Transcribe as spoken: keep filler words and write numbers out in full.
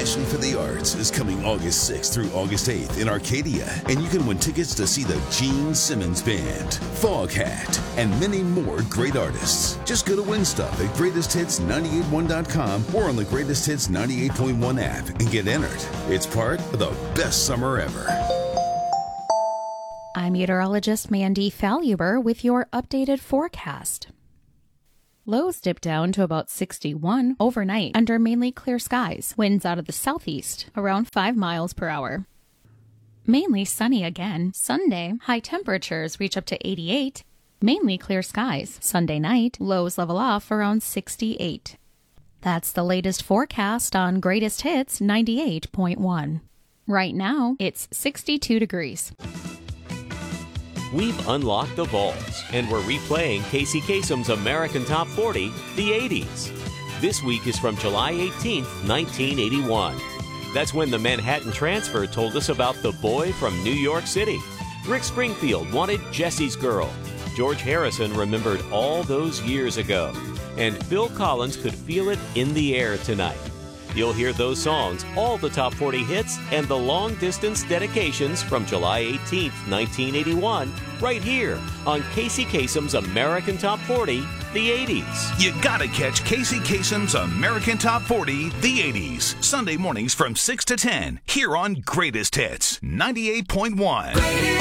Passion for the Arts is coming August sixth through August eighth in Arcadia, and you can win tickets to see the Gene Simmons Band, Foghat, and many more great artists. Just go to Win Stuff at greatest hits nine eight one dot com or on the Greatest Hits ninety-eight point one app and get entered. It's part of the best summer ever. I'm meteorologist Mandy Faluber with your updated forecast. Lows dip down to about sixty-one overnight under mainly clear skies. Winds out of the southeast around five miles per hour. Mainly sunny again. Sunday, high temperatures reach up to eighty-eight. Mainly clear skies. Sunday night, lows level off around sixty-eight. That's the latest forecast on Greatest Hits ninety-eight point one. Right now, it's sixty-two degrees. We've unlocked the vaults, and we're replaying Casey Kasem's American Top forty, the eighties. This week is from July eighteenth, nineteen eighty-one. That's when the Manhattan Transfer told us about the boy from New York City. Rick Springfield wanted Jesse's Girl. George Harrison remembered all those years ago. And Phil Collins could feel it in the air tonight. You'll hear those songs, all the top forty hits, and the long-distance dedications from July eighteenth, nineteen eighty-one, right here on Casey Kasem's American Top forty, the eighties. You gotta catch Casey Kasem's American Top forty, the eighties, Sunday mornings from six to ten, here on Greatest Hits ninety-eight point one.